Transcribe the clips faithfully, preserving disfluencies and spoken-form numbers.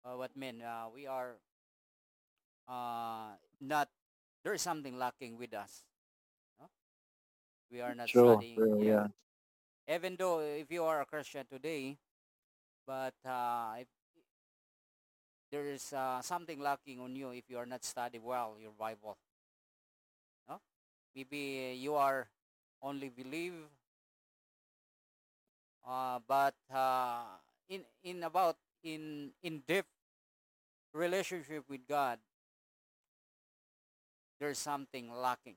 Uh, what mean? Uh, we are uh, not. There is something lacking with us. No? We are not True, studying. true, Yes. yeah. Even though if you are a Christian today, but uh, if there is uh, something lacking on you if you are not study well your Bible. No? Maybe you are only believe, uh, but uh, in in about in in depth relationship with God, there's something lacking.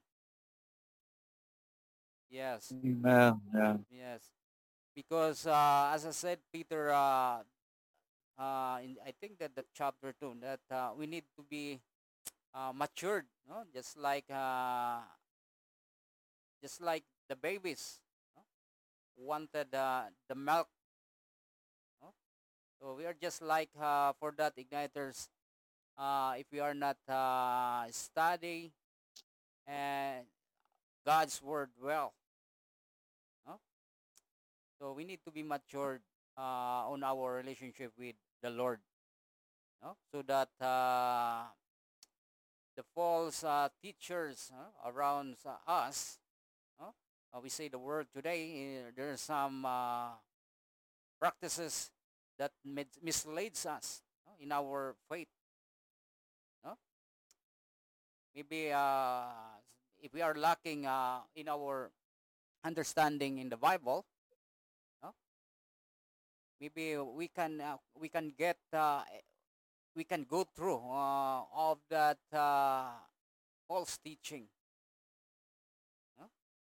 Yes, Amen. Yeah. yes. Because uh, as I said, Peter, uh, uh, in, I think that the chapter two, that uh, we need to be uh, matured, no? Just like uh, just like the babies, no? Wanted uh, the milk, no? So we are just like uh, for that igniters. Uh, if we are not uh, study and God's word well, no? So we need to be matured uh, on our relationship with the Lord, no? So that uh, the false uh, teachers uh, around uh, us, no? Uh, we say the word today. Uh, there are some uh, practices that mis- misleads us, no? In our faith, no? Maybe uh, if we are lacking uh, in our understanding in the Bible, no? Maybe we can uh, we can get uh, we can go through uh, of that uh, false teaching. No?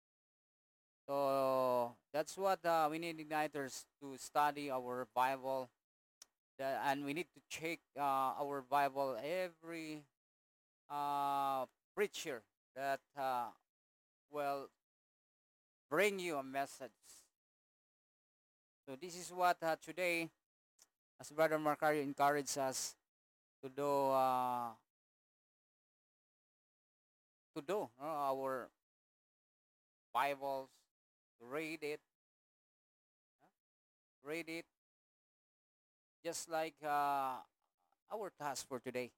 So that's what uh, we need igniters to study our Bible, that, and we need to check uh, our Bible every uh, preacher that uh, will bring you a message. So this is what uh, today, as Brother Marcario encouraged us to do, uh, to do uh, our Bibles, to read it, uh, read it, just like uh, our task for today.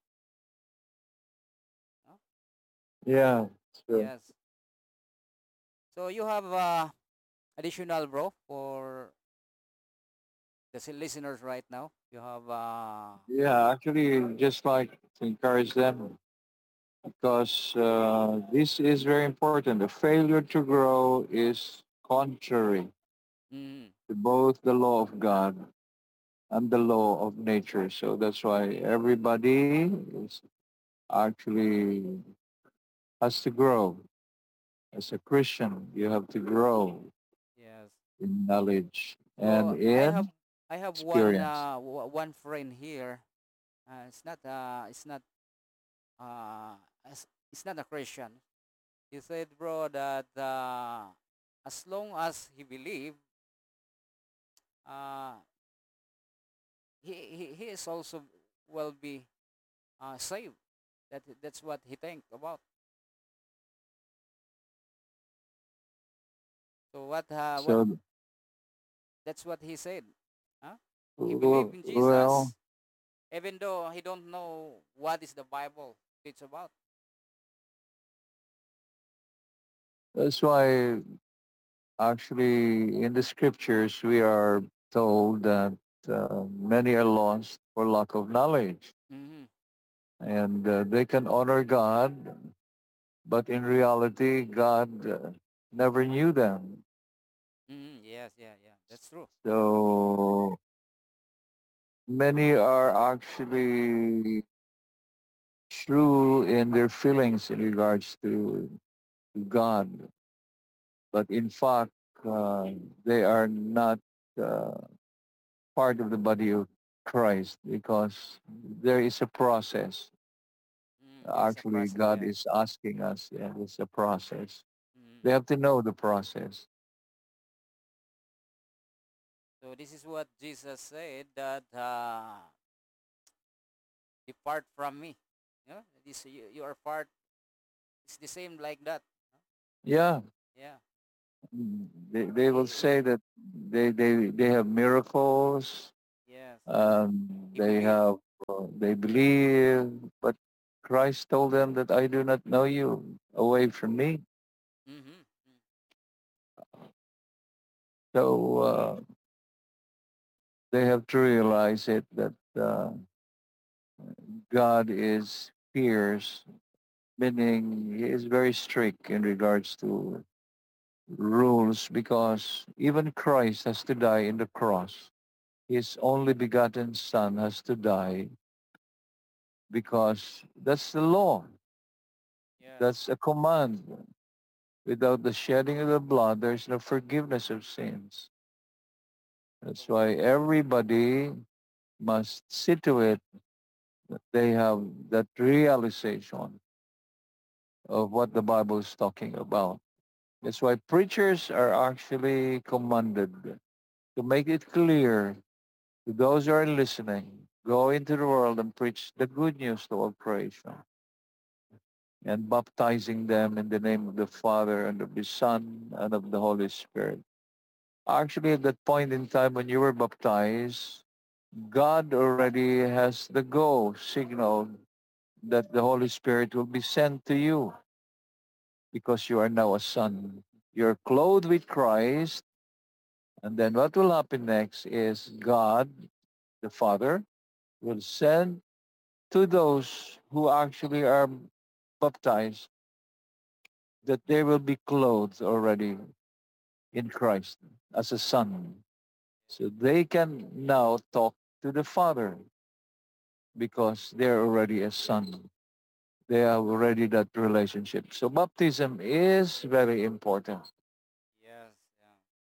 Uh, Yeah, true. yes. So you have uh, additional, bro, for the s- listeners right now. You have, uh, Yeah, actually, just like to encourage them because uh, this is very important. The failure to grow is contrary mm, to both the law of God and the law of nature. So that's why everybody is actually has to grow. As a Christian, you have to grow yes. in knowledge and So I in have I have one experience. uh, w- one friend here. Uh, it's not uh, it's not uh, it's, it's not a Christian. He said, bro, that uh, as long as he believe, uh, he, he he is also will be uh, saved. That that's what he think about. So what uh, what So, that's what he said. Huh? He believed w- in well, Jesus, even though he don't know what is the Bible it's about. that's why actually in the scriptures we are told that uh, many are lost for lack of knowledge. Mm-hmm. And uh, they can honor God, but in reality, God uh, never knew them. Mm-hmm. Yes, yeah, yeah. That's true. So many are actually true in their feelings in regards to God, but in fact, uh, they are not uh, part of the body of Christ because there is a process. Mm, there is a Actually, process. God Yes. is asking us, yeah, it's a process. Mm. They have to know the process. So this is what Jesus said that uh, depart from me. Yeah, this you, you are part. It's the same like that. Huh? Yeah, Yeah. mm, they, they will He, he say that they, they, they have miracles, yes. um, He they believed. have uh, they believe, but Christ told them that I do not know you, away from me. Mm-hmm. So uh, they have to realize it that uh, God is fierce, meaning He is very strict in regards to rules because even Christ has to die in the cross. His only begotten Son has to die because that's the law. Yes. That's a command. Without the shedding of the blood, there's no forgiveness of sins. That's why everybody must see to it that they have that realization of what the Bible is talking about. That's why preachers are actually commanded to make it clear to those who are listening, go into the world and preach the good news to all creation and baptizing them in the name of the Father and of the Son and of the Holy Spirit. Actually, at that point in time when you were baptized, God already has the go signal that the Holy Spirit will be sent to you because you are now a son. You're clothed with Christ. And then what will happen next is God, the Father, will send to those who actually are baptized that they will be clothed already in Christ as a son. So they can now talk to the Father because they're already a son. They have already that relationship. So baptism is very important. Yes. Yeah.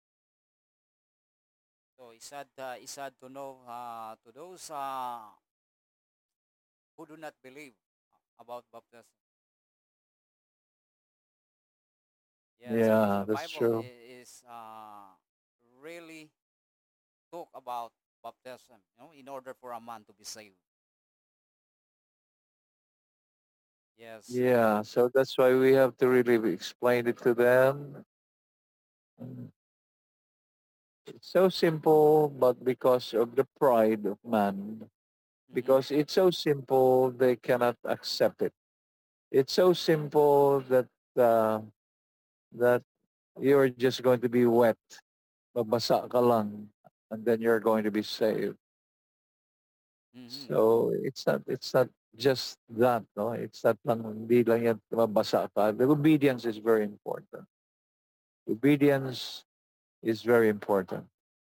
So it's sad, uh, it's sad to know uh, to those uh, who do not believe about baptism. Yes, because Yeah, the that's Bible true. i- is uh, really talk about baptism. You know, in order for a man to be saved. Yes. Yeah, so that's why we have to really explain it to them. Mm. It's so simple, but because of the pride of man, Mm-hmm. because it's so simple, they cannot accept it. It's so simple that uh, that you're just going to be wet, babasa ka lang, and then you're going to be saved. Mm-hmm. So it's not it's not just that, no? It's not lang hindi lang yan mabasa ka. The obedience is very important. Obedience is very important.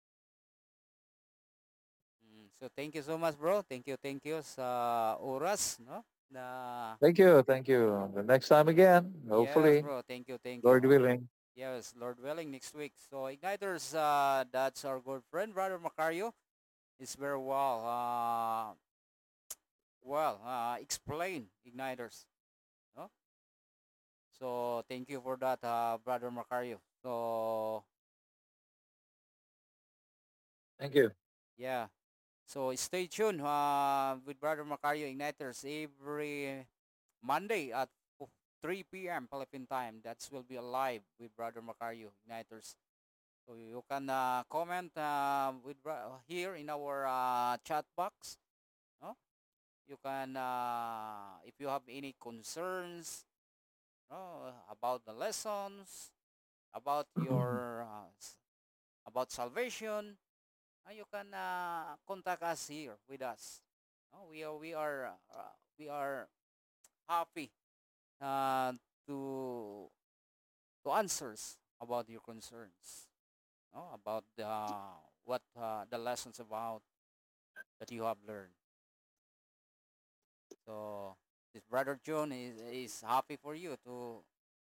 Mm. So thank you so much, bro. Thank you, thank you sa oras, no? Na Thank you, thank you. The next time again, yes, hopefully, bro. Thank you, thank you. Lord willing. Yes, Lord willing, next week. So Igniters, uh, that's our good friend, Brother Macario. Is very well, uh, well, uh, explain Igniters, no? So thank you for that, uh, Brother Macario. So Thank you. yeah. So stay tuned uh, with Brother Macario Igniters every Monday at three p m. Philippine time. That will be live with Brother Macario Igniters. So you can uh, comment uh, with bro- here in our uh, chat box. No? You can, uh, if you have any concerns no, about the lessons, about your uh, s- about salvation, uh, you can uh, contact us here with us. No? We are we are uh, we are happy uh, to to answers about your concerns, no? About the what uh, the lessons about that you have learned. So this brother John is is happy for you to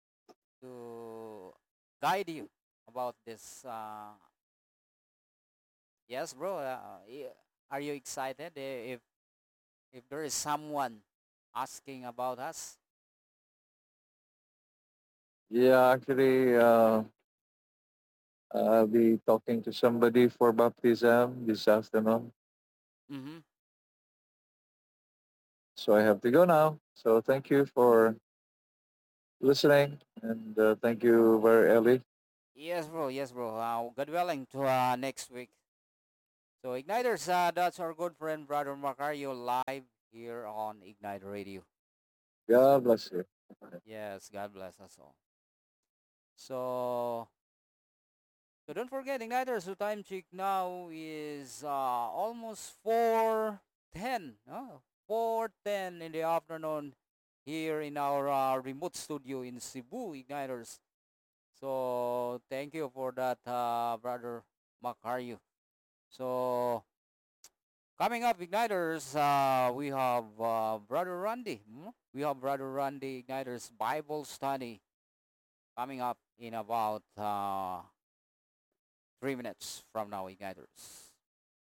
to guide you about this. Uh, yes, bro. Uh, i- are you excited i- if if there is someone asking about us? Yeah, actually, uh, I'll be talking to somebody for baptism this afternoon. Mm-hmm. So I have to go now. So thank you for listening. And uh, thank you very early. Yes, bro. Yes, bro. Uh, God willing to uh, next week. So Igniters, uh, that's our good friend Brother Macario live here on Ignite Radio. God bless you. Yes, God bless us all. So so don't forget Igniters, the time check now is uh, almost four ten, no? four ten in the afternoon here in our uh, remote studio in Cebu, Igniters. So thank you for that, uh, Brother Macario. So coming up, Igniters, uh, we have uh, Brother Randy. hmm? We have Brother Randy Igniters Bible study coming up in about uh, three minutes from now, Igniters.